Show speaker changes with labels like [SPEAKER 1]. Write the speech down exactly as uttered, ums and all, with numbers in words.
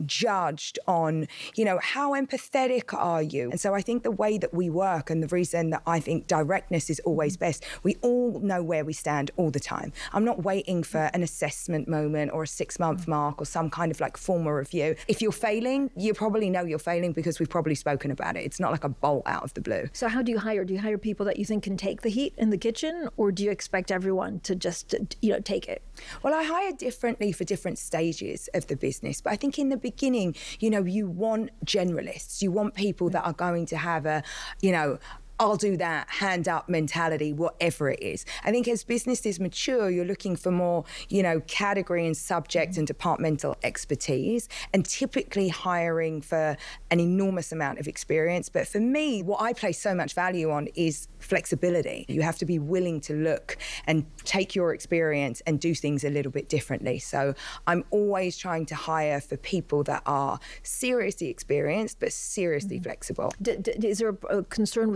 [SPEAKER 1] judged on, you know, how empathetic are you? And so I think the way that we work, and the reason that I think directness is always best, we all know where we stand all the time. I'm not waiting for an assessment moment or a six-month mark or some kind of like formal review. If you're failing, you probably know you're failing because we've probably spoken about it. It's not like a bolt out of the blue.
[SPEAKER 2] So how do you hire? Do you hire people that you think can take the heat in the kitchen, or do you expect everyone to just, you know, take it?
[SPEAKER 1] Well, I hire differently for different stages of the business. But I think in the beginning, you know, you want generalists. You want people that are going to have a, you know, I'll do that, hand up mentality, whatever it is. I think as businesses mature, you're looking for more, you know, category and subject and departmental expertise, and typically hiring for an enormous amount of experience. But for me, what I place so much value on is flexibility. You have to be willing to look and take your experience and do things a little bit differently. So I'm always trying to hire for people that are seriously experienced, but seriously mm-hmm. flexible.
[SPEAKER 2] D- d- is there a concern with